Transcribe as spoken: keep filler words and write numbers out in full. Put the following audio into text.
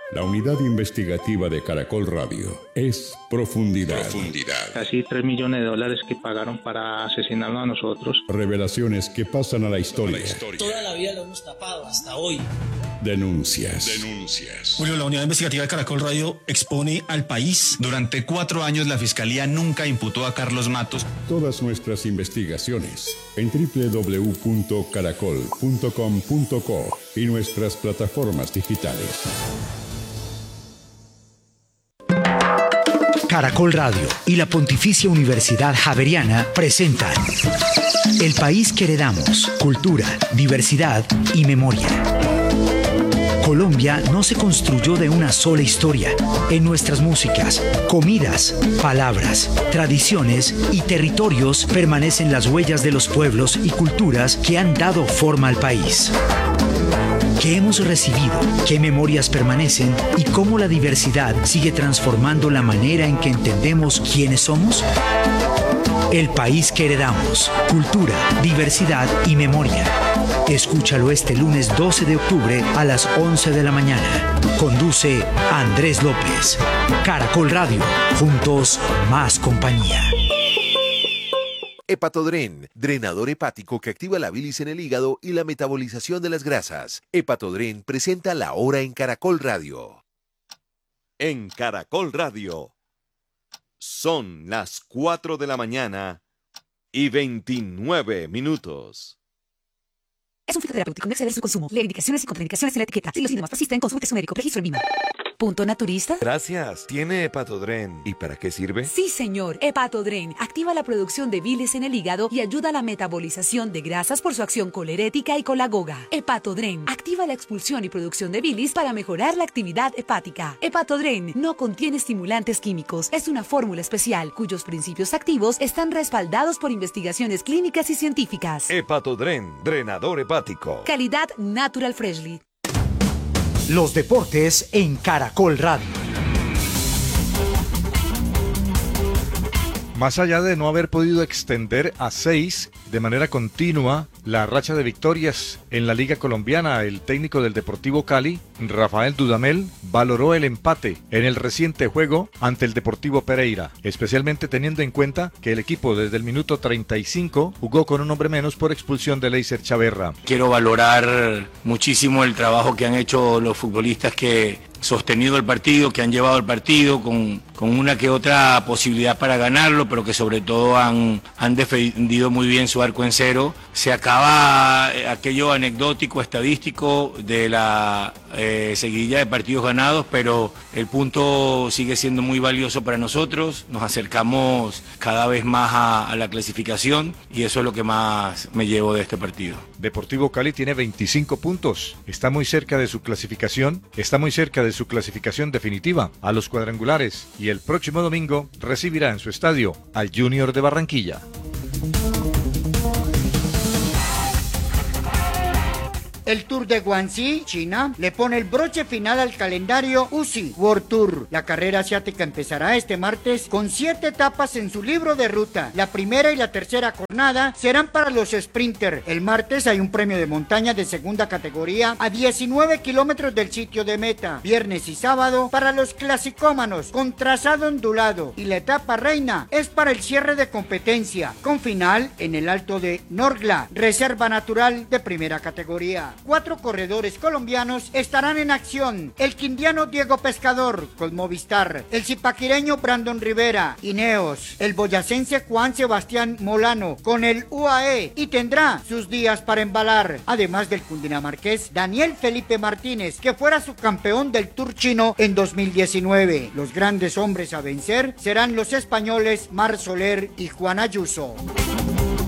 La unidad investigativa de Caracol Radio es Profundidad. Profundidad. Casi tres millones de dólares que pagaron para asesinarnos a nosotros. Revelaciones que pasan a la historia. La historia. Toda la vida lo hemos tapado hasta hoy. Denuncias. Denuncias. Julio, la unidad investigativa de Caracol Radio expone al país. Durante cuatro años la Fiscalía nunca imputó a Carlos Matos. Todas nuestras investigaciones en doble u doble u doble u punto caracol punto com punto co y nuestras plataformas digitales. Caracol Radio y la Pontificia Universidad Javeriana presentan El país que heredamos, cultura, diversidad y memoria. Colombia no se construyó de una sola historia. En nuestras músicas, comidas, palabras, tradiciones y territorios permanecen las huellas de los pueblos y culturas que han dado forma al país. ¿Qué hemos recibido? ¿Qué memorias permanecen? ¿Y cómo la diversidad sigue transformando la manera en que entendemos quiénes somos? El país que heredamos, cultura, diversidad y memoria. Escúchalo este lunes doce de octubre a las once de la mañana. Conduce Andrés López. Caracol Radio. Juntos, más compañía. Hepatodren, drenador hepático que activa la bilis en el hígado y la metabolización de las grasas. Hepatodren presenta La Hora en Caracol Radio. En Caracol Radio. Son las cuatro de la mañana y veintinueve minutos. Es un fitoterapéutico, no exceder su consumo. Lee indicaciones y contraindicaciones en la etiqueta. Si los síntomas persisten, consulte su médico. Registro en Vima. ¿Punto naturista? Gracias. ¿Tiene Hepatodren? ¿Y para qué sirve? Sí, señor. Hepatodren activa la producción de bilis en el hígado y ayuda a la metabolización de grasas por su acción colerética y colagoga. Hepatodren activa la expulsión y producción de bilis para mejorar la actividad hepática. Hepatodren no contiene estimulantes químicos. Es una fórmula especial cuyos principios activos están respaldados por investigaciones clínicas y científicas. Hepatodren, drenador hepático. Calidad Natural Freshly. Los deportes en Caracol Radio. Más allá de no haber podido extender a seis de manera continua la racha de victorias en la Liga Colombiana, el técnico del Deportivo Cali, Rafael Dudamel, valoró el empate en el reciente juego ante el Deportivo Pereira, especialmente teniendo en cuenta que el equipo desde el minuto treinta y cinco jugó con un hombre menos por expulsión de Leiser Chaverra. Quiero valorar muchísimo el trabajo que han hecho los futbolistas que sostenido el partido, que han llevado el partido con, con una que otra posibilidad para ganarlo, pero que sobre todo han, han defendido muy bien su arco en cero. Se acaba aquello anecdótico, estadístico de la eh, seguidilla de partidos ganados, pero el punto sigue siendo muy valioso para nosotros. Nos acercamos cada vez más a, a la clasificación y eso es lo que más me llevo de este partido. Deportivo Cali tiene veinticinco puntos, está muy cerca de su clasificación, está muy cerca de su clasificación definitiva a los cuadrangulares y el próximo domingo recibirá en su estadio al Junior de Barranquilla. El Tour de Guangxi, China, le pone el broche final al calendario U C I World Tour. La carrera asiática empezará este martes con siete etapas en su libro de ruta. La primera y la tercera jornada serán para los sprinters. El martes hay un premio de montaña de segunda categoría a diecinueve kilómetros del sitio de meta. Viernes y sábado para los clasicómanos con trazado ondulado. Y la etapa reina es para el cierre de competencia, con final en el Alto de Norgla, reserva natural de primera categoría. Cuatro corredores colombianos estarán en acción: el quindiano Diego Pescador con Movistar, el zipaquireño Brandon Rivera, Ineos, el boyacense Juan Sebastián Molano con el U A E y tendrá sus días para embalar, además del cundinamarqués Daniel Felipe Martínez, que fuera subcampeón del Tour chino en dos mil diecinueve. Los grandes hombres a vencer serán los españoles Marc Soler y Juan Ayuso.